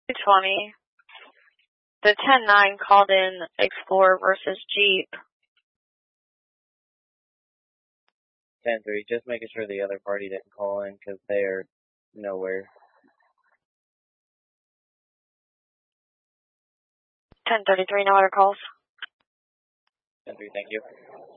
220. The 10-9 called in Explorer versus Jeep. 10-3, just making sure the other party didn't call in because they're nowhere. 1033, no other calls. 10-3, thank you.